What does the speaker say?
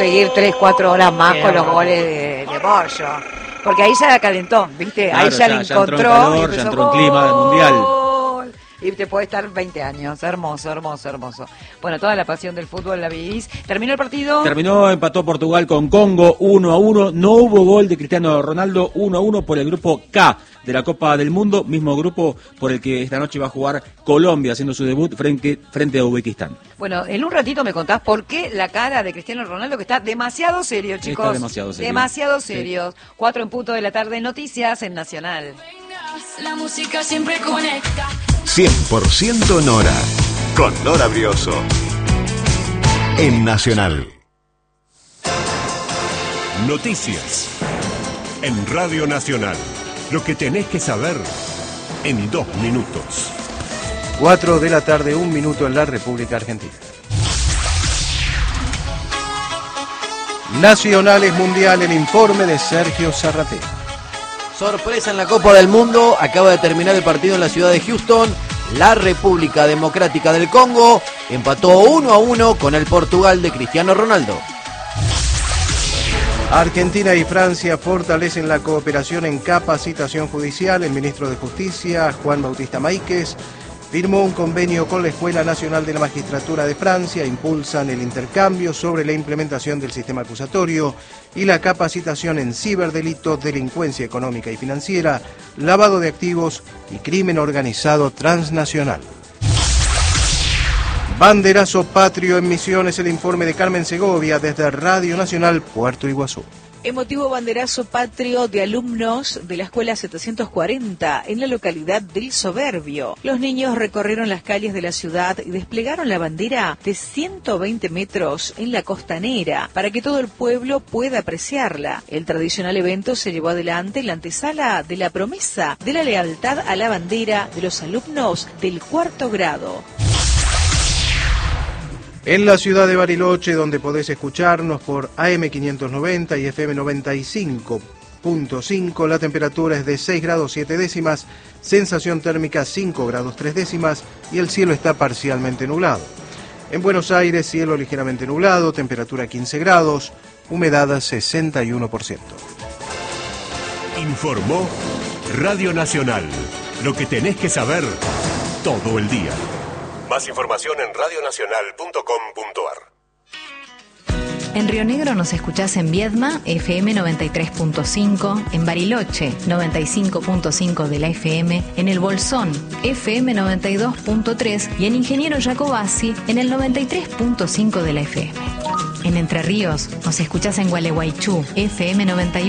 seguir 3-4 horas más Bien. con los goles de Bollo. Porque ahí ya calentó, ¿viste? Claro, ahí ya le ya entró en encontró. calor, Y ya empezó, entró en clima de mundial. ¡gol! Y te puede estar 20 años. Hermoso, hermoso, hermoso. Bueno, toda la pasión del fútbol la vivís. ¿Terminó el partido? Terminó, empató Portugal con Congo 1-1. No hubo gol de Cristiano Ronaldo, 1-1 por el grupo K de la Copa del Mundo, mismo grupo por el que esta noche va a jugar Colombia, haciendo su debut frente a Uzbekistán. Bueno, en un ratito me contás por qué la cara de Cristiano Ronaldo, que está demasiado serio, chicos. Está demasiado serio. Demasiado serio. 4:00 p.m, noticias en Nacional. La música siempre conecta. 100% Nora, con Nora Brioso, en Nacional. Noticias en Radio Nacional. Lo que tenés que saber en 2 minutos. 4:00 p.m, 1 minuto en la República Argentina. Nacionales Mundial, el informe de Sergio Zarratea. Sorpresa en la Copa del Mundo, acaba de terminar el partido en la ciudad de Houston. La República Democrática del Congo empató 1-1 con el Portugal de Cristiano Ronaldo. Argentina y Francia fortalecen la cooperación en capacitación judicial. El ministro de Justicia, Juan Bautista Maíquez, firmó un convenio con la Escuela Nacional de la Magistratura de Francia. Impulsan el intercambio sobre la implementación del sistema acusatorio y la capacitación en ciberdelitos, delincuencia económica y financiera, lavado de activos y crimen organizado transnacional. Banderazo patrio en Misiones, el informe de Carmen Segovia desde Radio Nacional Puerto Iguazú. Emotivo banderazo patrio de alumnos de la Escuela 740 en la localidad del Soberbio. Los niños recorrieron las calles de la ciudad y desplegaron la bandera de 120 metros en la costanera para que todo el pueblo pueda apreciarla. El tradicional evento se llevó adelante en la antesala de la promesa de la lealtad a la bandera de los alumnos del 4º grado. En la ciudad de Bariloche, donde podés escucharnos por AM 590 y FM 95.5, la temperatura es de 6 grados 7 décimas, sensación térmica 5 grados 3 décimas y el cielo está parcialmente nublado. En Buenos Aires, cielo ligeramente nublado, temperatura 15 grados, humedad 61%. Informó Radio Nacional. Lo que tenés que saber todo el día. Más información en radionacional.com.ar. En Río Negro nos escuchás en Viedma, FM 93.5, en Bariloche, 95.5 de la FM, en El Bolsón, FM 92.3 y en Ingeniero Jacobasi, en el 93.5 de la FM. En Entre Ríos nos escuchás en Gualeguaychú, FM 91.